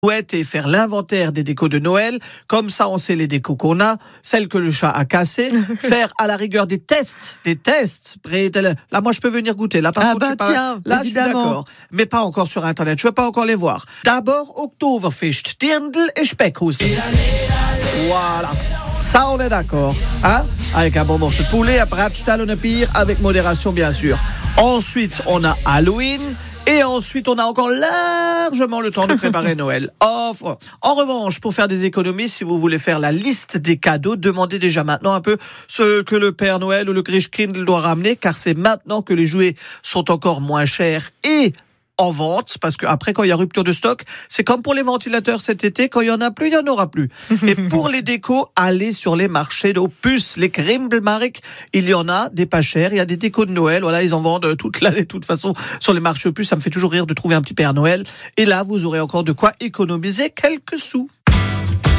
et faire l'inventaire des décos de Noël. Comme ça, on sait les décos qu'on a, celles que le chat a cassées. Faire à la rigueur des tests. Là, moi, je peux venir goûter. Là, par contre, tiens, là, évidemment. je suis d'accord. Mais pas encore sur Internet. Je ne vais pas encore les voir. D'abord, Oktoberfest, Dirndl et Speckhuss. Voilà. Ça, on est d'accord. Hein? Avec un bon morceau de poulet, un Bratschtal ou un pire, avec modération, bien sûr. Ensuite, on a Halloween. Et ensuite, on a encore largement le temps de préparer Noël. Offre. En revanche, pour faire des économies, si vous voulez faire la liste des cadeaux, demandez déjà maintenant un peu ce que le Père Noël ou le Christkind doit ramener, car c'est maintenant que les jouets sont encore moins chers et en vente, parce qu'après, quand il y a rupture de stock, c'est comme pour les ventilateurs cet été, quand il y en a plus, il y en aura plus. Et pour les décos, allez sur les marchés aux puces, les Krimbelmark, il y en a des pas chers, il y a des décos de Noël, voilà, ils en vendent toute l'année, de toute façon, sur les marchés aux puces, ça me fait toujours rire de trouver un petit Père Noël, et là, vous aurez encore de quoi économiser quelques sous.